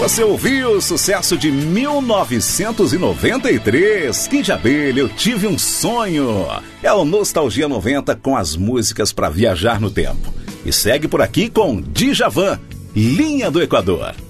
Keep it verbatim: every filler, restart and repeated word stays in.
Você ouviu o sucesso de mil novecentos e noventa e três, Kid de Abelha, Eu Tive um Sonho. É o Nostalgia noventa com as músicas para viajar no tempo. E segue por aqui com Djavan, Linha do Equador.